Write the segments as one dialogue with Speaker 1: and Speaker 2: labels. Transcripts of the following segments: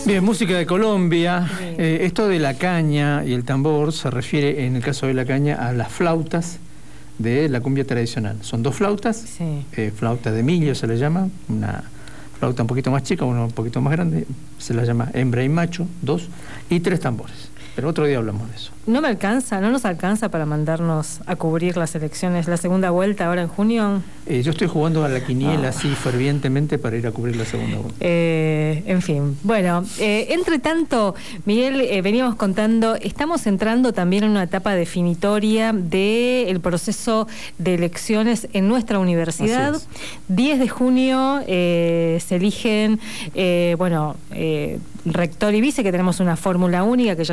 Speaker 1: Bien, música de Colombia.
Speaker 2: Sí.
Speaker 1: Esto de la caña y el tambor se refiere, en el caso de la caña, a las flautas de la cumbia tradicional. Son dos flautas,
Speaker 2: Sí.
Speaker 1: Flauta de millo se le llama, una flauta un poquito más chica, una un poquito más grande, se la llama hembra y macho, dos, y tres tambores. Pero otro día hablamos de eso.
Speaker 2: No nos alcanza para mandarnos a cubrir las elecciones, la segunda vuelta ahora en junio.
Speaker 1: Yo estoy jugando a la quiniela así fervientemente para ir a cubrir la segunda vuelta.
Speaker 2: En fin, bueno, entre tanto, Miguel, veníamos contando, estamos entrando también en una etapa definitoria del proceso de elecciones en nuestra universidad. 10 de junio se eligen, rector y vice, que tenemos una fórmula única que ya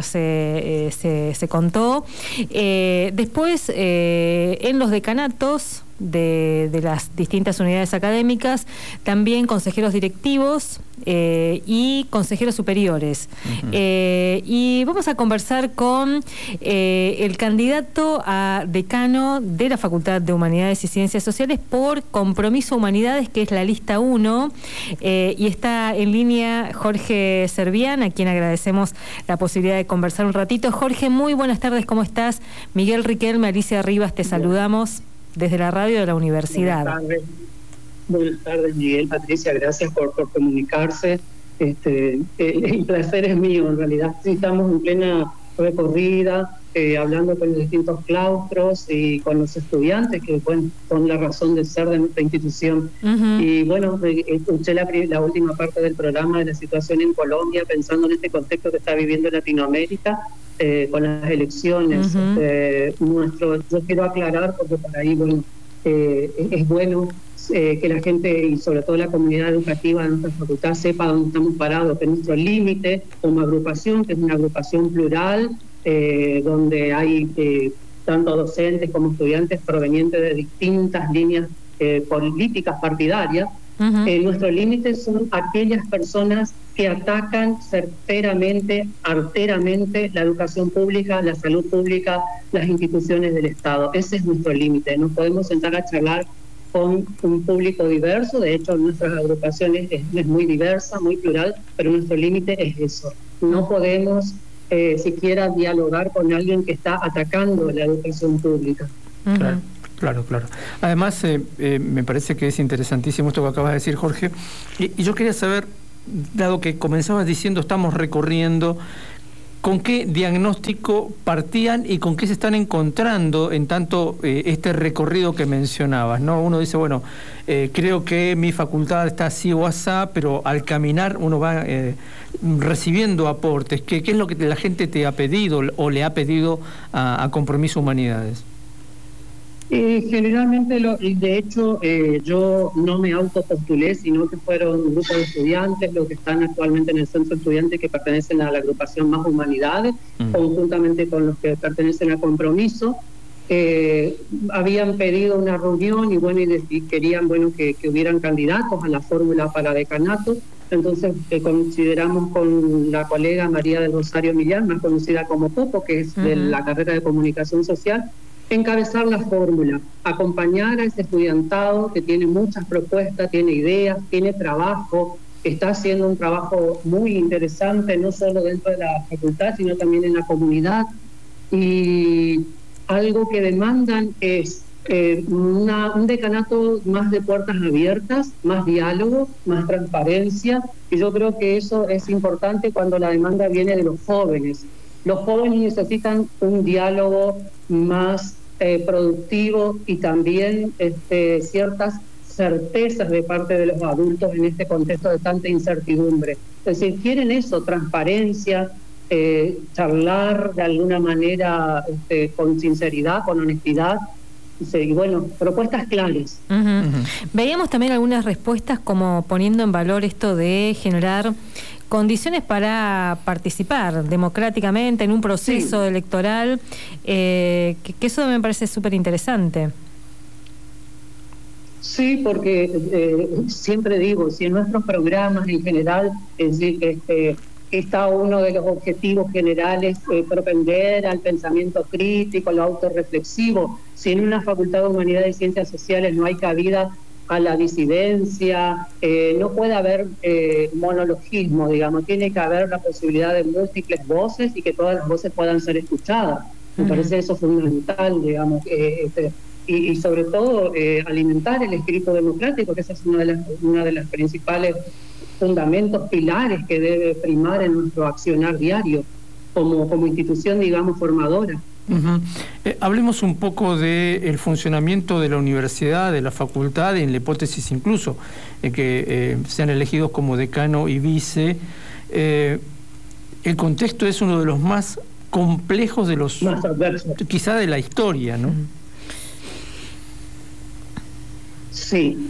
Speaker 2: se contó. Después, en los decanatos de las distintas unidades académicas, también consejeros directivos y consejeros superiores.
Speaker 1: Uh-huh.
Speaker 2: Y vamos a conversar con el candidato a decano de la Facultad de Humanidades y Ciencias Sociales por Compromiso Humanidades, que es la lista 1, y está en línea Jorge Servián, a quien agradecemos la posibilidad de conversar un ratito. Jorge, muy buenas tardes, ¿cómo estás? Miguel Riquelme, Alicia Rivas, te saludamos desde la radio de la universidad.
Speaker 3: Buenas tardes, Miguel, Patricia, gracias por comunicarse. El placer es mío, en realidad. Sí, estamos en plena recorrida, hablando con los distintos claustros y con los estudiantes, que son la razón de ser de nuestra institución.
Speaker 2: Uh-huh.
Speaker 3: Y bueno, escuché la última parte del programa de la situación en Colombia, pensando en este contexto que está viviendo Latinoamérica, con las elecciones.
Speaker 2: Uh-huh.
Speaker 3: Yo quiero aclarar, porque por ahí, es bueno que la gente y sobre todo la comunidad educativa de nuestra facultad sepa dónde estamos parados, que nuestro límite como agrupación, que es una agrupación plural, donde hay tanto docentes como estudiantes provenientes de distintas líneas políticas partidarias.
Speaker 2: Uh-huh.
Speaker 3: Nuestros límites son aquellas personas que atacan certeramente, arteramente la educación pública, la salud pública, las instituciones del Estado. Ese es nuestro límite. No podemos sentar a charlar con un público diverso. De hecho, nuestras agrupaciones es muy diversa, muy plural, pero nuestro límite es eso. No podemos siquiera dialogar con alguien que está atacando la educación pública.
Speaker 2: Uh-huh.
Speaker 1: Claro. Además, me parece que es interesantísimo esto que acabas de decir, Jorge. Y yo quería saber, dado que comenzabas diciendo estamos recorriendo, ¿con qué diagnóstico partían y con qué se están encontrando en tanto este recorrido que mencionabas, ¿no? Uno dice, creo que mi facultad está así o asá, pero al caminar uno va recibiendo aportes. ¿Qué es lo que la gente te ha pedido o le ha pedido a Compromiso Humanidades?
Speaker 3: Generalmente, de hecho, yo no me autopostulé, sino que fueron un grupo de estudiantes, los que están actualmente en el centro estudiante, que pertenecen a la agrupación Más Humanidades, conjuntamente con los que pertenecen a Compromiso. Habían pedido una reunión y querían que hubieran candidatos a la fórmula para decanato. Entonces consideramos con la colega María del Rosario Millán, más conocida como Popo, que es de la carrera de Comunicación Social, encabezar la fórmula, acompañar a ese estudiantado que tiene muchas propuestas, tiene ideas, tiene trabajo, está haciendo un trabajo muy interesante, no solo dentro de la facultad, sino también en la comunidad. Y algo que demandan es un decanato más de puertas abiertas, más diálogo, más transparencia, y yo creo que eso es importante cuando la demanda viene de los jóvenes. Los jóvenes necesitan un diálogo más productivo y también ciertas certezas de parte de los adultos en este contexto de tanta incertidumbre. Es decir, quieren eso, transparencia, charlar de alguna manera con sinceridad, con honestidad, y propuestas claras.
Speaker 2: Uh-huh. Uh-huh. Veíamos también algunas respuestas como poniendo en valor esto de generar condiciones para participar democráticamente en un proceso electoral, que eso me parece súper interesante.
Speaker 3: Sí, porque siempre digo, si en nuestros programas en general, es decir, está uno de los objetivos generales, propender al pensamiento crítico, lo autorreflexivo. Si en una facultad de Humanidades y Ciencias Sociales no hay cabida a la disidencia, no puede haber monologismo, digamos, tiene que haber la posibilidad de múltiples voces y que todas las voces puedan ser escuchadas. Me parece eso fundamental, digamos, y sobre todo alimentar el espíritu democrático, que esa es una de las principales fundamentos, pilares que debe primar en nuestro accionar diario como institución, digamos, formadora.
Speaker 1: Hablemos un poco del funcionamiento de la universidad, de la facultad, en la hipótesis incluso que sean elegidos como decano y vice. El contexto es uno de los más complejos de los
Speaker 3: más adversos,
Speaker 1: quizá de la historia, ¿no?
Speaker 3: Sí,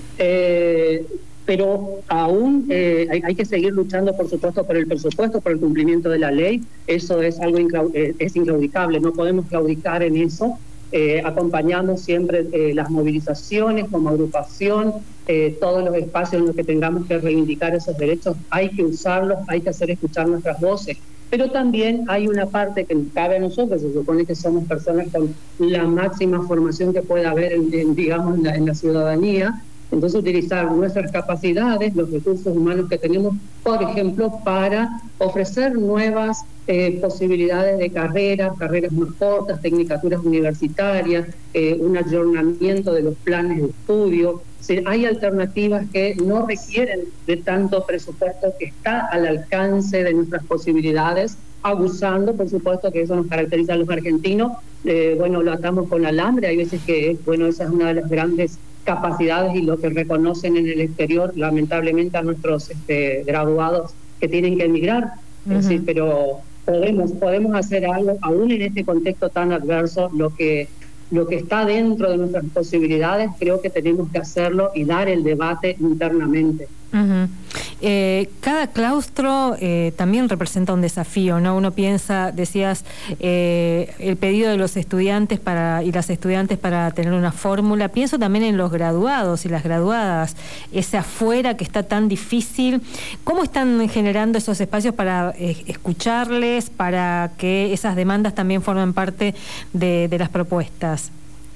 Speaker 3: pero aún hay que seguir luchando, por supuesto, por el presupuesto, por el cumplimiento de la ley. Eso es algo es inclaudicable, no podemos claudicar en eso. Acompañando siempre las movilizaciones como agrupación, todos los espacios en los que tengamos que reivindicar esos derechos, hay que usarlos, hay que hacer escuchar nuestras voces. Pero también hay una parte que nos cabe a nosotros, se supone que somos personas con la máxima formación que pueda haber en la ciudadanía. Entonces, utilizar nuestras capacidades, los recursos humanos que tenemos, por ejemplo, para ofrecer nuevas posibilidades de carreras más cortas, tecnicaturas universitarias, un ayornamiento de los planes de estudio. Hay alternativas que no requieren de tanto presupuesto, que está al alcance de nuestras posibilidades, abusando, por supuesto, que eso nos caracteriza a los argentinos. Lo atamos con alambre, hay veces que, esa es una de las grandes capacidades y lo que reconocen en el exterior, lamentablemente, a nuestros graduados que tienen que emigrar. Es decir, pero podemos hacer algo, aún en este contexto tan adverso, lo que está dentro de nuestras posibilidades, creo que tenemos que hacerlo y dar el debate internamente.
Speaker 2: Cada claustro también representa un desafío, ¿no? Uno piensa, decías, el pedido de los estudiantes y las estudiantes para tener una fórmula. Pienso también en los graduados y las graduadas, ese afuera que está tan difícil. ¿Cómo están generando esos espacios para escucharles, para que esas demandas también formen parte de las propuestas?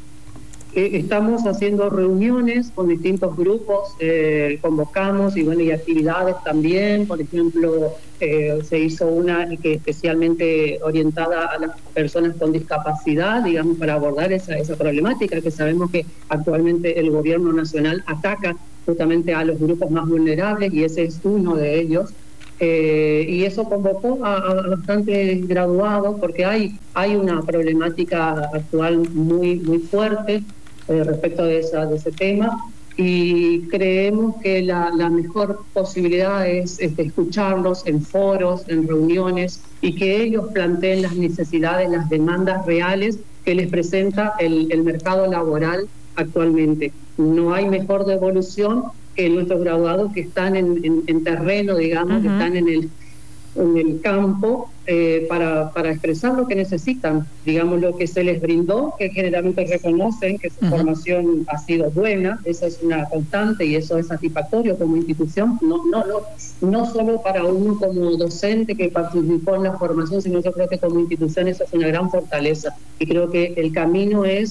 Speaker 3: Estamos haciendo reuniones con distintos grupos, convocamos y actividades también. Por ejemplo, se hizo una que especialmente orientada a las personas con discapacidad, digamos, para abordar esa problemática que sabemos que actualmente el gobierno nacional ataca justamente a los grupos más vulnerables, y ese es uno de ellos. Y eso convocó a bastantes graduados, porque hay una problemática actual muy fuerte respecto de ese tema, y creemos que la mejor posibilidad es escucharlos en foros, en reuniones, y que ellos planteen las necesidades, las demandas reales que les presenta el mercado laboral actualmente. No hay mejor devolución que nuestros graduados que están en terreno, digamos, que están en el campo, para expresar lo que necesitan, digamos, lo que se les brindó, que generalmente reconocen que su formación ha sido buena. Eso es una constante y eso es satisfactorio como institución, no solo para uno como docente que participó en la formación, sino yo creo que como institución eso es una gran fortaleza, y creo que el camino es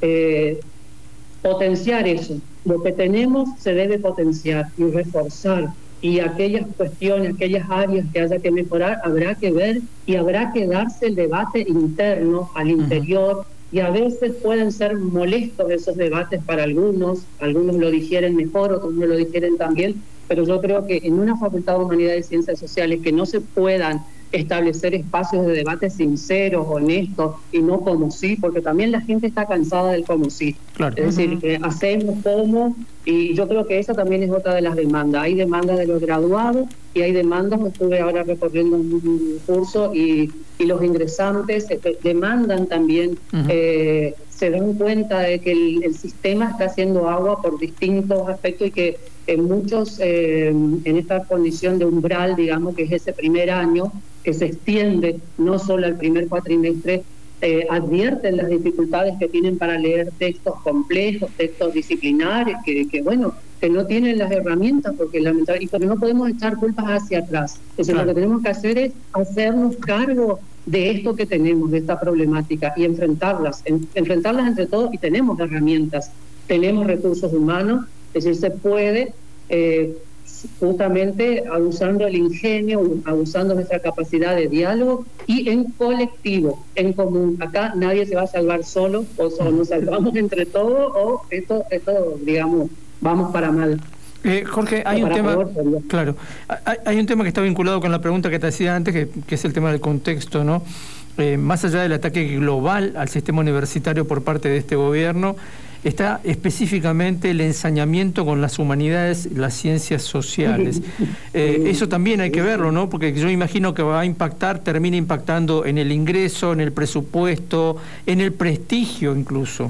Speaker 3: potenciar eso. Lo que tenemos se debe potenciar y reforzar, y aquellas cuestiones, aquellas áreas que haya que mejorar, habrá que ver y habrá que darse el debate interno, al interior, y a veces pueden ser molestos esos debates para algunos lo digieren mejor, otros no lo digieren también, pero yo creo que en una Facultad de Humanidades y Ciencias Sociales que no se puedan establecer espacios de debate sinceros, honestos, y no como sí, porque también la gente está cansada del como sí. Claro. Es decir, hacemos como, y yo creo que esa también es otra de las demandas. Hay demandas de los graduados y hay demandas, estuve ahora recorriendo un curso y los ingresantes demandan también, se dan cuenta de que el sistema está haciendo agua por distintos aspectos, y que muchos en esta condición de umbral, digamos, que es ese primer año, que se extiende no solo al primer cuatrimestre, advierten las dificultades que tienen para leer textos complejos, textos disciplinares, que no tienen las herramientas, porque no podemos echar culpas hacia atrás. Entonces, lo que tenemos que hacer es hacernos cargo de esto que tenemos, de esta problemática, y enfrentarlas entre todos, y tenemos herramientas, tenemos recursos humanos, Es decir, se puede justamente abusando el ingenio, abusando nuestra capacidad de diálogo y en colectivo, en común. Acá nadie se va a salvar solo, o nos salvamos entre todos, o esto digamos, vamos para mal.
Speaker 1: Jorge, hay un tema, claro, hay un tema que está vinculado con la pregunta que te hacía antes, que es el tema del contexto, ¿no? Más allá del ataque global al sistema universitario por parte de este gobierno, está específicamente el ensañamiento con las humanidades, las ciencias sociales. Eso también hay que verlo, ¿no? Porque yo imagino que va a impactar, termina impactando en el ingreso, en el presupuesto, en el prestigio incluso.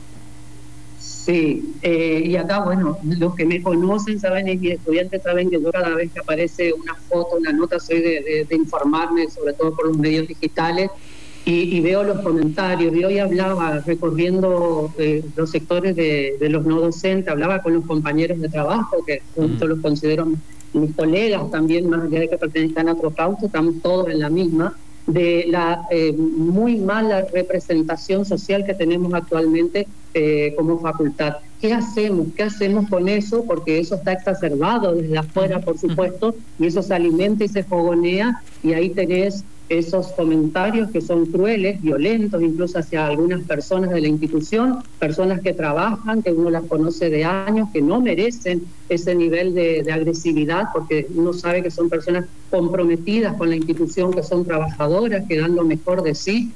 Speaker 3: Sí, y acá, bueno, los que me conocen saben, y mis estudiantes saben que yo cada vez que aparece una foto, una nota, soy de informarme, sobre todo por los medios digitales, y veo los comentarios. Y hoy hablaba, recorriendo los sectores de los no docentes, hablaba con los compañeros de trabajo, que yo los considero mis colegas también, más allá de que pertenezcan a otro cauce, estamos todos en la misma, de la muy mala representación social que tenemos actualmente como facultad. ¿Qué hacemos? ¿Qué hacemos con eso? Porque eso está exacerbado desde afuera, por supuesto, y eso se alimenta y se fogonea, y ahí tenés esos comentarios que son crueles, violentos, incluso hacia algunas personas de la institución, personas que trabajan, que uno las conoce de años, que no merecen ese nivel de agresividad, porque uno sabe que son personas comprometidas con la institución, que son trabajadoras, que dan lo mejor de sí,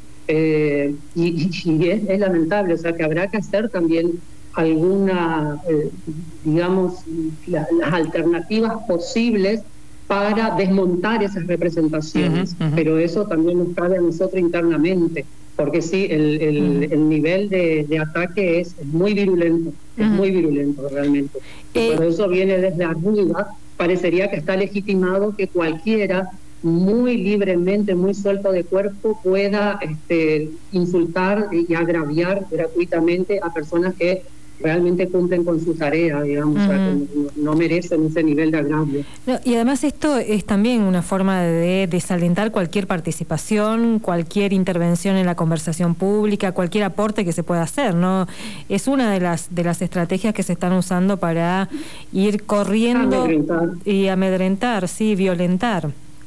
Speaker 3: y es lamentable. O sea, que habrá que hacer también alguna, digamos, las alternativas posibles para desmontar esas representaciones, pero eso también nos cabe a nosotros internamente, porque sí, el nivel de ataque es muy virulento, es muy virulento realmente. Por eso viene desde arriba, parecería que está legitimado que cualquiera, muy libremente, muy suelto de cuerpo, pueda insultar y agraviar gratuitamente a personas que realmente cumplen con su tarea, digamos, o sea, que no merecen ese nivel de agravio.
Speaker 2: No, y además esto es también una forma de desalentar cualquier participación, cualquier intervención en la conversación pública, cualquier aporte que se pueda hacer, ¿no? Es una de las estrategias que se están usando para ir corriendo y amedrentar, sí, violentar.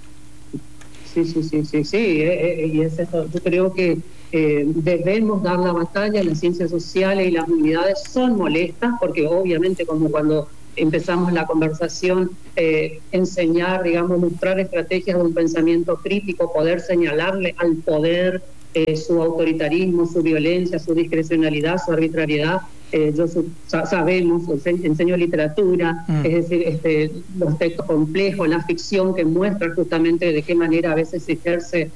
Speaker 3: Sí, y es eso. Yo creo que debemos dar la batalla. Las ciencias sociales y las humanidades son molestas, porque obviamente, como cuando empezamos la conversación, enseñar, digamos, mostrar estrategias de un pensamiento crítico, poder señalarle al poder su autoritarismo, su violencia, su discrecionalidad, su arbitrariedad. Sabemos, enseño literatura, es decir, los textos complejos, la ficción que muestra justamente de qué manera a veces se ejerce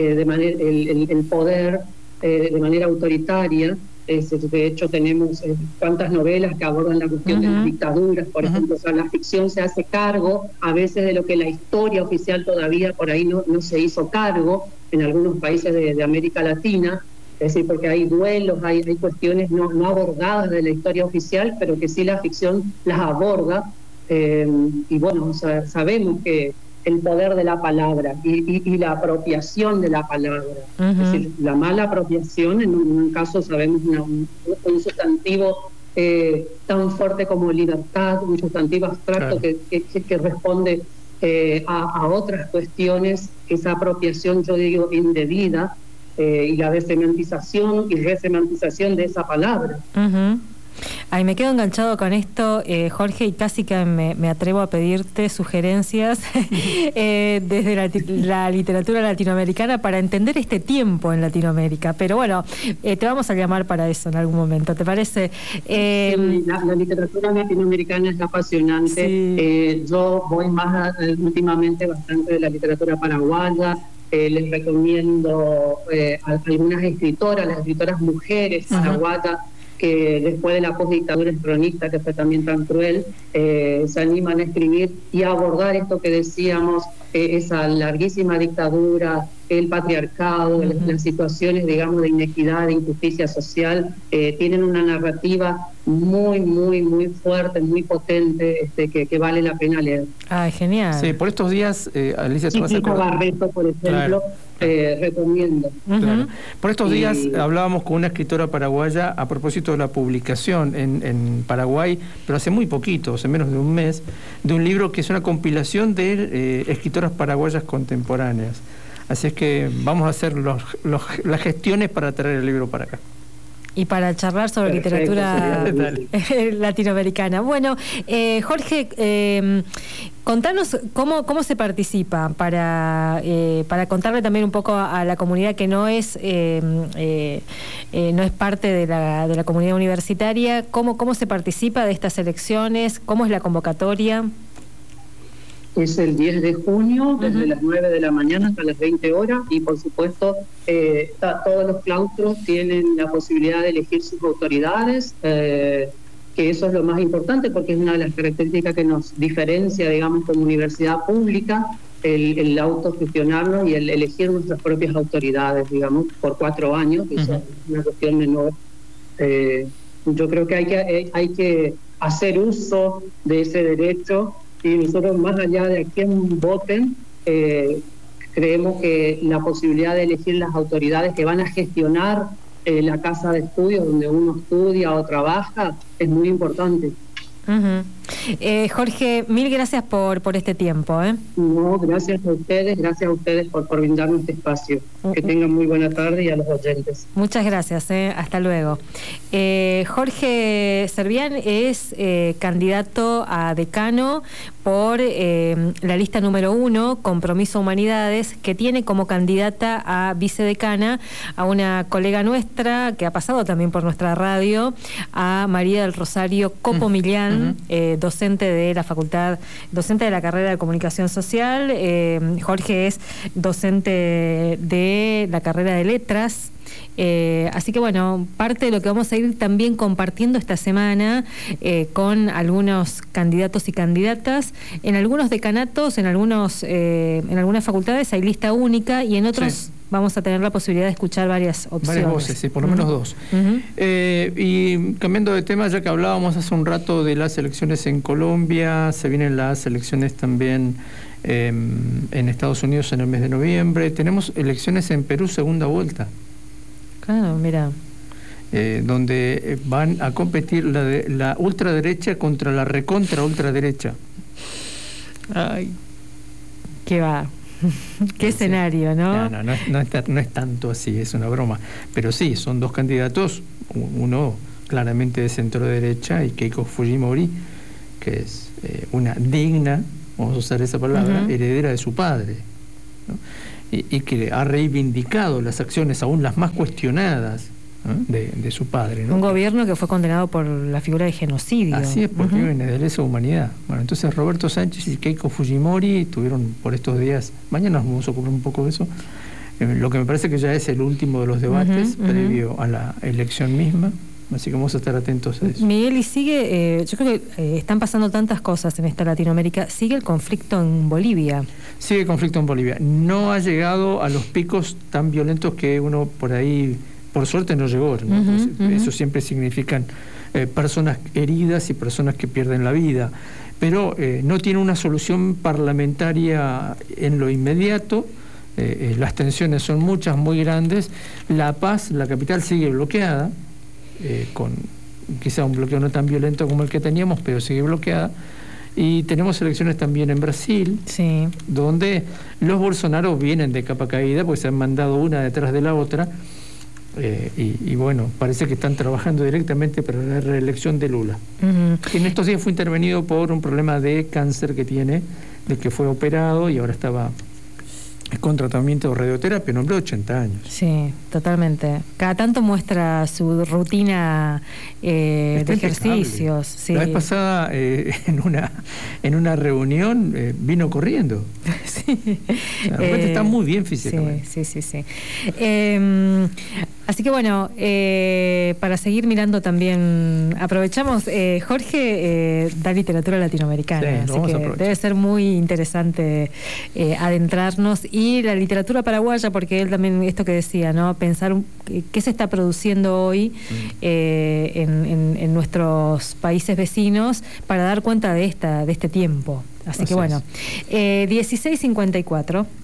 Speaker 3: el poder de manera autoritaria. De hecho, tenemos cuantas novelas que abordan la cuestión de las dictaduras, por ejemplo. O sea, la ficción se hace cargo a veces de lo que la historia oficial todavía por ahí no se hizo cargo en algunos países de América Latina. Es decir, porque hay duelos, hay cuestiones no abordadas de la historia oficial, pero que sí la ficción las aborda. Y bueno, o sea, sabemos que el poder de la palabra y la apropiación de la palabra, es decir, la mala apropiación, en un caso sabemos un sustantivo tan fuerte como libertad, un sustantivo abstracto, claro, que responde a otras cuestiones, esa apropiación, yo digo, indebida, y la desemantización y resemantización de esa palabra.
Speaker 2: Ay, me quedo enganchado con esto, Jorge, y casi que me atrevo a pedirte sugerencias desde la literatura latinoamericana para entender este tiempo en Latinoamérica. Pero bueno, te vamos a llamar para eso en algún momento, ¿te parece?
Speaker 3: Sí, la literatura latinoamericana es apasionante. Sí. Yo voy más últimamente bastante de la literatura paraguaya. Les recomiendo a algunas escritoras, las escritoras mujeres paraguayas, que después de la postdictadura cronista, que fue también tan cruel, se animan a escribir y a abordar esto que decíamos, esa larguísima dictadura, el patriarcado, las situaciones, digamos, de inequidad, de injusticia social. Tienen una narrativa muy, muy, muy fuerte, muy potente, que vale la pena leer.
Speaker 2: Ah, genial.
Speaker 1: Sí, por estos días, Alicia,
Speaker 3: Chiquito Barreto, por ejemplo, claro, recomiendo.
Speaker 1: Claro. Por estos días hablábamos con una escritora paraguaya a propósito de la publicación en Paraguay, pero hace muy poquito, hace menos de un mes, de un libro que es una compilación de escritoras paraguayas contemporáneas. Así es que vamos a hacer las gestiones para traer el libro para acá.
Speaker 2: Y para charlar sobre literatura latinoamericana. Bueno, Jorge, contanos cómo se participa para contarle también un poco a la comunidad que no es parte de la comunidad universitaria, cómo se participa de estas elecciones, cómo es la convocatoria.
Speaker 3: Es el 10 de junio, desde las 9 de la mañana hasta las 20 horas, y por supuesto todos los claustros tienen la posibilidad de elegir sus autoridades, que eso es lo más importante porque es una de las características que nos diferencia, digamos, como universidad pública, el autogestionarnos y el elegir nuestras propias autoridades, digamos, por 4 años, que eso es una cuestión menor. Yo creo que hay que hacer uso de ese derecho. Y nosotros, más allá de a quién voten, creemos que la posibilidad de elegir las autoridades que van a gestionar la casa de estudios donde uno estudia o trabaja es muy importante.
Speaker 2: Jorge, mil gracias por este tiempo.
Speaker 3: No, gracias a ustedes por brindarnos este espacio. Que tengan muy buena tarde y a los oyentes.
Speaker 2: Muchas gracias, hasta luego. Jorge Servián es candidato a decano por la lista número 1, Compromiso Humanidades, que tiene como candidata a vicedecana a una colega nuestra que ha pasado también por nuestra radio, a María del Rosario Copo Millán, docente de la carrera de Comunicación Social. Jorge es docente de la carrera de Letras. Así que bueno, parte de lo que vamos a ir también compartiendo esta semana con algunos candidatos y candidatas. En algunos decanatos, en algunas facultades hay lista única y en otros vamos a tener la posibilidad de escuchar varias opciones.
Speaker 1: Varias voces, sí, por lo menos 2. Y cambiando de tema, ya que hablábamos hace un rato de las elecciones en Colombia, se vienen las elecciones también en Estados Unidos en el mes de noviembre. Tenemos elecciones en Perú, segunda vuelta.
Speaker 2: Claro, mira.
Speaker 1: Donde van a competir la ultraderecha contra la recontra ultraderecha.
Speaker 2: Ay, qué va. Qué escenario, ¿no?
Speaker 1: No es tanto así, es una broma. Pero sí, son 2 candidatos, uno claramente de centro derecha y Keiko Fujimori, que es una digna, vamos a usar esa palabra, heredera de su padre, ¿no? Y que ha reivindicado las acciones aún las más cuestionadas, ¿no? de su padre, ¿no?
Speaker 2: Un gobierno que fue condenado por la figura de genocidio.
Speaker 1: Así es, por crímenes de lesa humanidad. Bueno, entonces Roberto Sánchez y Keiko Fujimori tuvieron por estos días, mañana nos vamos a ocupar un poco de eso, lo que me parece que ya es el último de los debates previo a la elección misma. Así que vamos a estar atentos a eso.
Speaker 2: Miguel, y sigue, yo creo que están pasando tantas cosas en esta Latinoamérica, sigue el conflicto en Bolivia.
Speaker 1: Sigue el conflicto en Bolivia. No ha llegado a los picos tan violentos que uno por ahí, por suerte no llegó, ¿no? Eso siempre significan personas heridas y personas que pierden la vida. Pero no tiene una solución parlamentaria en lo inmediato. Las tensiones son muchas, muy grandes. La Paz, la capital, sigue bloqueada. Con quizá un bloqueo no tan violento como el que teníamos, pero sigue bloqueada. Y tenemos elecciones también en Brasil, donde los Bolsonaro vienen de capa caída, porque se han mandado una detrás de la otra, y bueno, parece que están trabajando directamente para la reelección de Lula, que en estos días fue intervenido por un problema de cáncer que tiene, del que fue operado y ahora estaba con tratamiento de radioterapia, un hombre de 80 años.
Speaker 2: Sí, totalmente. Cada tanto muestra su rutina de ejercicios. Sí.
Speaker 1: La vez pasada, en una reunión, vino corriendo.
Speaker 2: Sí.
Speaker 1: O sea, está muy bien físicamente.
Speaker 2: Sí. Así que bueno, para seguir mirando también, aprovechamos, Jorge da literatura latinoamericana, así que debe ser muy interesante adentrarnos, y la literatura paraguaya, porque él también, esto que decía, ¿no? Pensar qué se está produciendo hoy en nuestros países vecinos para dar cuenta de este tiempo. Así que bueno, 16:54.